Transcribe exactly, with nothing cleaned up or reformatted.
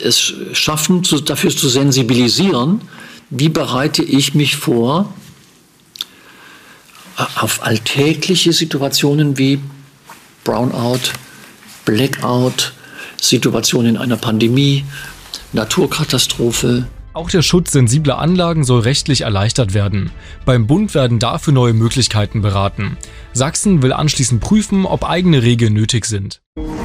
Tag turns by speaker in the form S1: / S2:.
S1: es schaffen, zu, dafür zu sensibilisieren, wie bereite ich mich vor auf alltägliche Situationen wie Brownout, Blackout, Situationen in einer Pandemie, Naturkatastrophe.
S2: Auch der Schutz sensibler Anlagen soll rechtlich erleichtert werden. Beim Bund werden dafür neue Möglichkeiten beraten. Sachsen will anschließend prüfen, ob eigene Regeln nötig sind.